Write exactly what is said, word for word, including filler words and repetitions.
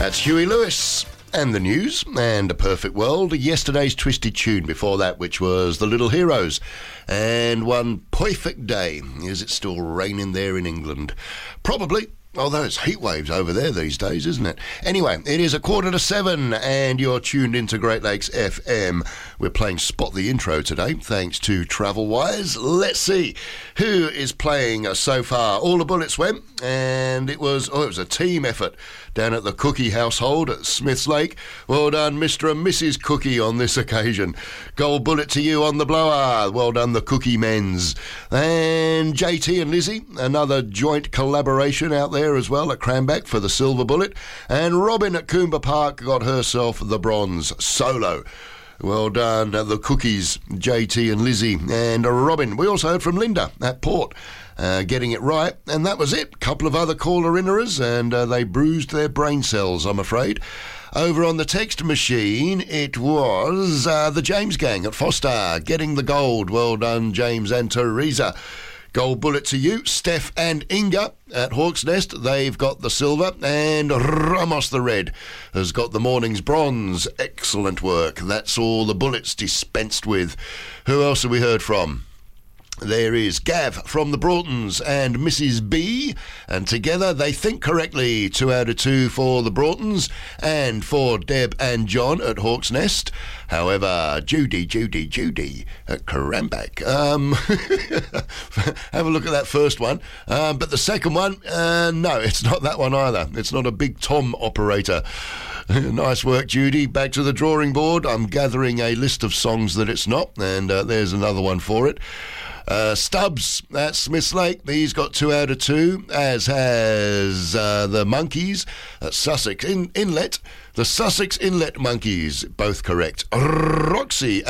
That's Huey Lewis and the news and A Perfect World. Yesterday's Twisted Tune before that, which was The Little Heroes. And One Perfect Day. Is it still raining there in England? Probably. Although it's heat waves over there these days, isn't it? Anyway, it is a quarter to seven and you're tuned into Great Lakes F M. We're playing Spot the Intro today, thanks to Travelwise. Let's see who is playing so far. All the bullets went, and it was, oh, it was a team effort down at the Cookie household at Smiths Lake. Well done, Mister and Missus Cookie, on this occasion. Gold bullet to you on the blower. Well done, the Cookie Men's. And J T and Lizzie, another joint collaboration out there as well at Cranback for the silver bullet. And Robin at Coomba Park got herself the bronze solo. Well done, uh, the Cookies, J T and Lizzie and uh, Robin. We also heard from Linda at Port, uh, getting it right. And that was it. Couple of other caller-innerers, and uh, they bruised their brain cells, I'm afraid. Over on the text machine, it was uh, the James Gang at Foster getting the gold. Well done, James and Teresa. Gold bullet to you. Steph and Inga at Hawk's Nest, they've got the silver. And Ramos the Red has got the morning's bronze. Excellent work. That's all the bullets dispensed with. Who else have we heard from? There is Gav from the Broughtons and Missus B, and together they think correctly. Two out of two for the Broughtons and for Deb and John at Hawk's Nest. However, Judy, Judy, Judy at Cranback. Um, have a look at that first one. Um, but the second one, uh, no, it's not that one either. It's not a Big Tom operator. Nice work, Judy. Back to the drawing board. I'm gathering a list of songs that it's not, and uh, there's another one for it. Uh, Stubbs at Smiths Lake, he's got two out of two, as has uh, the Monkeys at Sussex In- Inlet. The Sussex Inlet Monkeys, both correct. Roxy